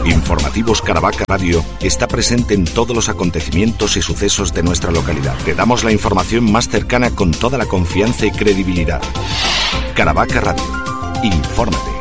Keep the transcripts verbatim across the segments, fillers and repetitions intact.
Informativos Caravaca Radio está presente en todos los acontecimientos y sucesos de nuestra localidad. Te damos la información más cercana con toda la confianza y credibilidad. Caravaca Radio. Infórmate.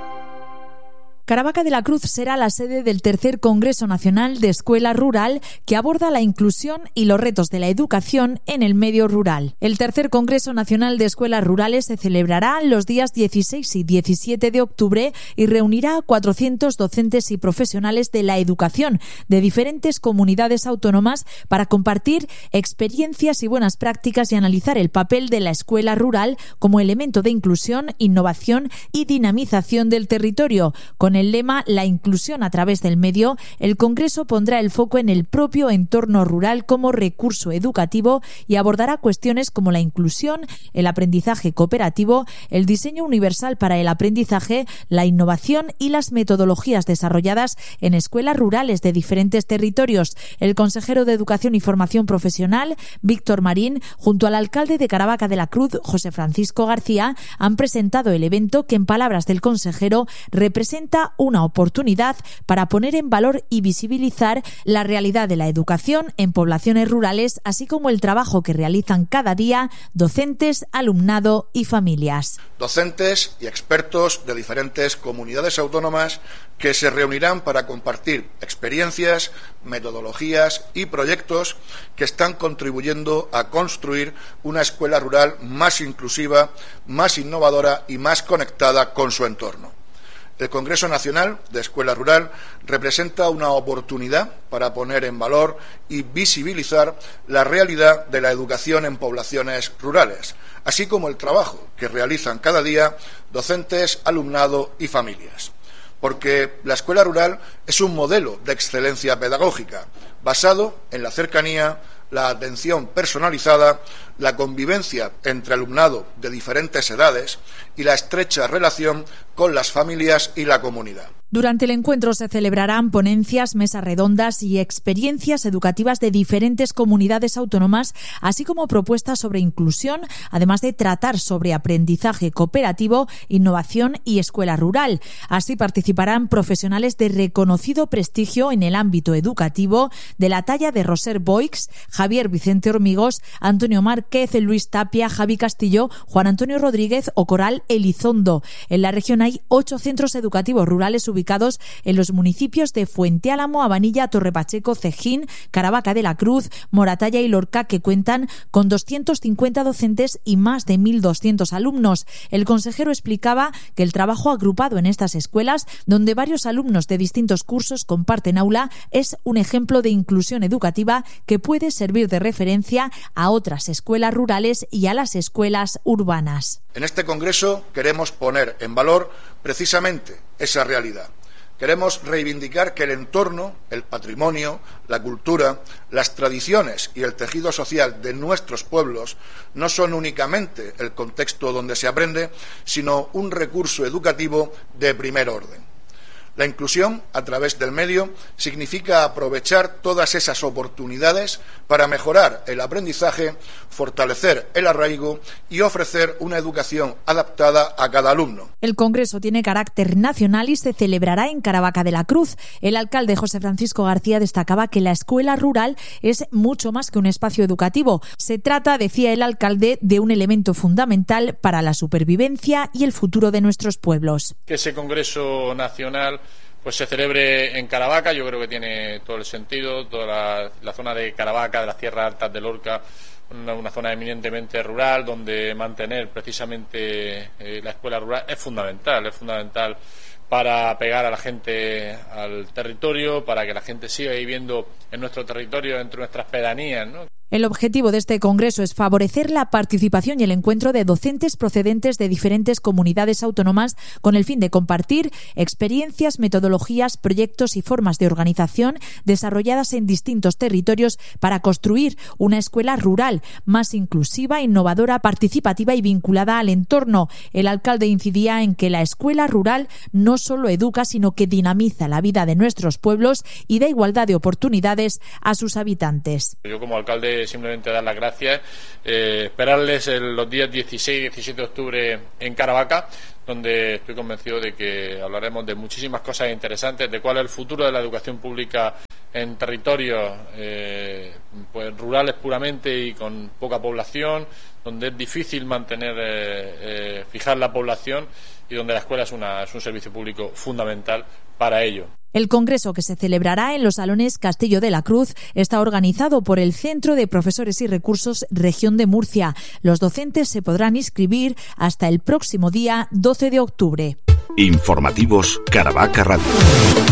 Caravaca de la Cruz será la sede del tercer Congreso Nacional de Escuela Rural, que aborda la inclusión y los retos de la educación en el medio rural. El tercer Congreso Nacional de Escuelas Rurales se celebrará los días dieciséis y diecisiete de octubre y reunirá a cuatrocientos docentes y profesionales de la educación de diferentes comunidades autónomas para compartir experiencias y buenas prácticas y analizar el papel de la escuela rural como elemento de inclusión, innovación y dinamización del territorio. Con el lema La inclusión a través del medio, el Congreso pondrá el foco en el propio entorno rural como recurso educativo y abordará cuestiones como la inclusión, el aprendizaje cooperativo, el diseño universal para el aprendizaje, la innovación y las metodologías desarrolladas en escuelas rurales de diferentes territorios. El consejero de Educación y Formación Profesional, Víctor Marín, junto al alcalde de Caravaca de la Cruz, José Francisco García, han presentado el evento que, en palabras del consejero, representa una oportunidad para poner en valor y visibilizar la realidad de la educación en poblaciones rurales, así como el trabajo que realizan cada día docentes, alumnado y familias. Docentes y expertos de diferentes comunidades autónomas que se reunirán para compartir experiencias, metodologías y proyectos que están contribuyendo a construir una escuela rural más inclusiva, más innovadora y más conectada con su entorno. El Congreso Nacional de Escuela Rural representa una oportunidad para poner en valor y visibilizar la realidad de la educación en poblaciones rurales, así como el trabajo que realizan cada día docentes, alumnado y familias. Porque la escuela rural es un modelo de excelencia pedagógica basado en la cercanía, la atención personalizada, la convivencia entre alumnado de diferentes edades y la estrecha relación con las familias y la comunidad. Durante el encuentro se celebrarán ponencias, mesas redondas y experiencias educativas de diferentes comunidades autónomas, así como propuestas sobre inclusión, además de tratar sobre aprendizaje cooperativo, innovación y escuela rural. Así participarán profesionales de reconocido prestigio en el ámbito educativo, de la talla de Roser Boix, Javier Vicente Hormigos, Antonio Márquez, Luis Tapia, Javi Castillo, Juan Antonio Rodríguez o Coral Elizondo. En la región hay ocho centros educativos rurales ubicados ubicados en los municipios de Fuente Álamo, Abanilla, Torrepacheco, Cejín, Caravaca de la Cruz, Moratalla y Lorca, que cuentan con doscientos cincuenta docentes y más de mil doscientos alumnos. El consejero explicaba que el trabajo agrupado en estas escuelas, donde varios alumnos de distintos cursos comparten aula, es un ejemplo de inclusión educativa que puede servir de referencia a otras escuelas rurales y a las escuelas urbanas. En este congreso queremos poner en valor precisamente esa realidad. Queremos reivindicar que el entorno, el patrimonio, la cultura, las tradiciones y el tejido social de nuestros pueblos no son únicamente el contexto donde se aprende, sino un recurso educativo de primer orden. La inclusión a través del medio significa aprovechar todas esas oportunidades para mejorar el aprendizaje, fortalecer el arraigo y ofrecer una educación adaptada a cada alumno. El Congreso tiene carácter nacional y se celebrará en Caravaca de la Cruz. El alcalde José Francisco García destacaba que la escuela rural es mucho más que un espacio educativo. Se trata, decía el alcalde, de un elemento fundamental para la supervivencia y el futuro de nuestros pueblos. Que ese Congreso nacional pues se celebre en Caravaca, yo creo que tiene todo el sentido. Toda la, la zona de Caravaca, de las tierras altas de Lorca, una, una zona eminentemente rural, donde mantener precisamente eh, la escuela rural es fundamental, es fundamental para pegar a la gente al territorio, para que la gente siga viviendo en nuestro territorio, entre nuestras pedanías, ¿no? El objetivo de este congreso es favorecer la participación y el encuentro de docentes procedentes de diferentes comunidades autónomas con el fin de compartir experiencias, metodologías, proyectos y formas de organización desarrolladas en distintos territorios para construir una escuela rural más inclusiva, innovadora, participativa y vinculada al entorno. El alcalde incidía en que la escuela rural no solo educa, sino que dinamiza la vida de nuestros pueblos y da igualdad de oportunidades a sus habitantes. Yo como alcalde simplemente dar las gracias, eh, esperarles en los días dieciséis y diecisiete de octubre en Caravaca, donde estoy convencido de que hablaremos de muchísimas cosas interesantes, de cuál es el futuro de la educación pública en territorios eh, pues rurales puramente y con poca población, donde es difícil mantener, eh, eh, fijar la población y donde la escuela es, una, es un servicio público fundamental para ello. El congreso, que se celebrará en los salones Castillo de la Cruz, está organizado por el Centro de Profesores y Recursos Región de Murcia. Los docentes se podrán inscribir hasta el próximo día doce de octubre. Informativos Caravaca Radio.